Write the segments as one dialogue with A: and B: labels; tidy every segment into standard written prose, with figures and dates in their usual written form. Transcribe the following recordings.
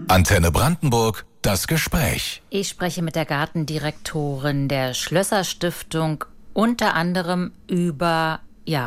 A: Antenne Brandenburg, das Gespräch.
B: Ich spreche mit der Gartendirektorin der Schlösser-Stiftung unter anderem über,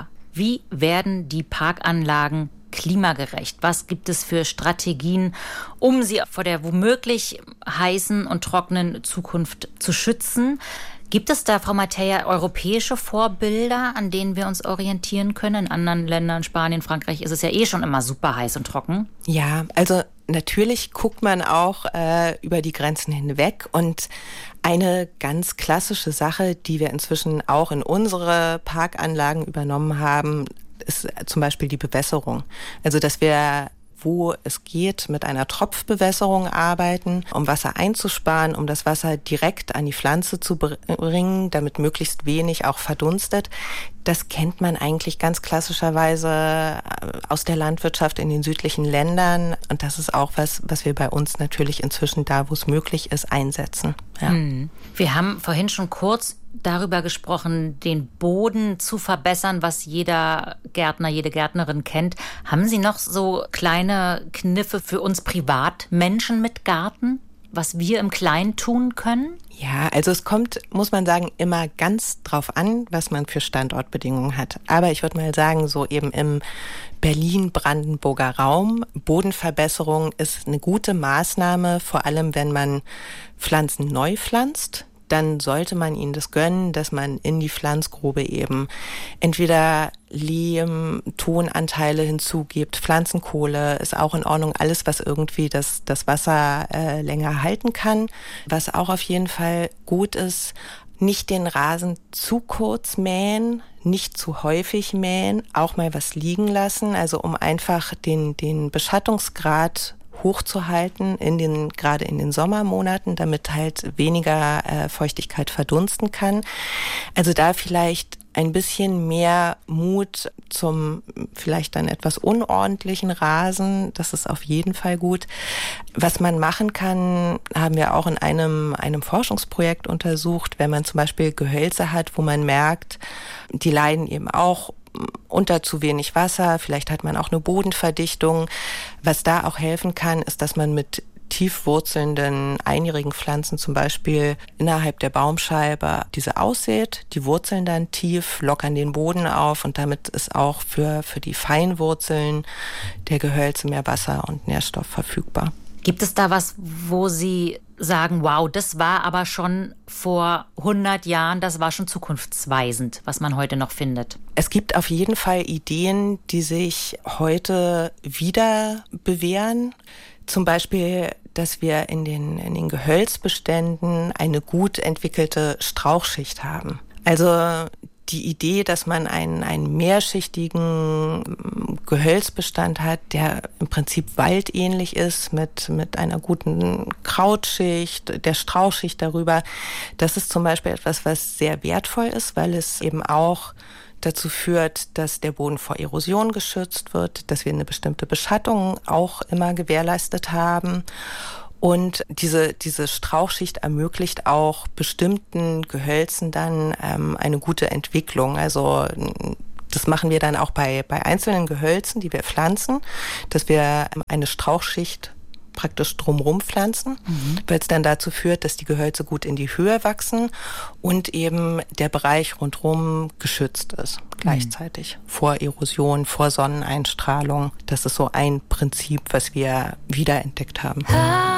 B: wie werden die Parkanlagen klimagerecht? Was gibt es für Strategien, um sie vor der womöglich heißen und trockenen Zukunft zu schützen? Gibt es da, Frau Mateja, europäische Vorbilder, an denen wir uns orientieren können? In anderen Ländern, Spanien, Frankreich, ist es ja schon immer super heiß und trocken.
C: Ja, also natürlich guckt man auch über die Grenzen hinweg. Und eine ganz klassische Sache, die wir inzwischen auch in unsere Parkanlagen übernommen haben, ist zum Beispiel die Bewässerung. Also dass wir, wo es geht, mit einer Tropfbewässerung arbeiten, um Wasser einzusparen, um das Wasser direkt an die Pflanze zu bringen, damit möglichst wenig auch verdunstet. Das kennt man eigentlich ganz klassischerweise aus der Landwirtschaft in den südlichen Ländern. Und das ist auch was wir bei uns natürlich inzwischen da, wo es möglich ist, einsetzen. Ja.
B: Wir haben vorhin schon kurz darüber gesprochen, den Boden zu verbessern, was jeder Gärtner, jede Gärtnerin kennt. Haben Sie noch so kleine Kniffe für uns Privatmenschen mit Garten, was wir im Kleinen tun können?
C: Ja, also es kommt, muss man sagen, immer ganz drauf an, was man für Standortbedingungen hat. Aber ich würde mal sagen, so eben im Berlin-Brandenburger Raum, Bodenverbesserung ist eine gute Maßnahme, vor allem wenn man Pflanzen neu pflanzt. Dann sollte man ihnen das gönnen, dass man in die Pflanzgrube eben entweder Lehm, Tonanteile hinzugibt, Pflanzenkohle ist auch in Ordnung, alles, was irgendwie das Wasser länger halten kann. Was auch auf jeden Fall gut ist, nicht den Rasen zu kurz mähen, nicht zu häufig mähen, auch mal was liegen lassen, also um einfach den Beschattungsgrad hochzuhalten, gerade in den Sommermonaten, damit halt weniger Feuchtigkeit verdunsten kann. Also da vielleicht ein bisschen mehr Mut zum vielleicht dann etwas unordentlichen Rasen, das ist auf jeden Fall gut. Was man machen kann, haben wir auch in einem Forschungsprojekt untersucht, wenn man zum Beispiel Gehölze hat, wo man merkt, die leiden eben auch unter zu wenig Wasser, vielleicht hat man auch eine Bodenverdichtung. Was da auch helfen kann, ist, dass man mit tief wurzelnden einjährigen Pflanzen zum Beispiel innerhalb der Baumscheibe diese aussät, die Wurzeln dann tief, lockern den Boden auf und damit ist auch für die Feinwurzeln der Gehölze mehr Wasser und Nährstoff verfügbar.
B: Gibt es da was, wo Sie sagen, wow, das war aber schon vor 100 Jahren, das war schon zukunftsweisend, was man heute noch findet?
C: Es gibt auf jeden Fall Ideen, die sich heute wieder bewähren. Zum Beispiel, dass wir in den Gehölzbeständen eine gut entwickelte Strauchschicht haben. Also die Idee, dass man einen mehrschichtigen Gehölzbestand hat, der im Prinzip waldähnlich ist, mit einer guten Krautschicht, der Strauchschicht darüber, das ist zum Beispiel etwas, was sehr wertvoll ist, weil es eben auch dazu führt, dass der Boden vor Erosion geschützt wird, dass wir eine bestimmte Beschattung auch immer gewährleistet haben. Und diese Strauchschicht ermöglicht auch bestimmten Gehölzen dann eine gute Entwicklung. Also das machen wir dann auch bei einzelnen Gehölzen, die wir pflanzen, dass wir eine Strauchschicht praktisch drumherum pflanzen, weil es dann dazu führt, dass die Gehölze gut in die Höhe wachsen und eben der Bereich rundherum geschützt ist gleichzeitig vor Erosion, vor Sonneneinstrahlung. Das ist so ein Prinzip, was wir wiederentdeckt haben.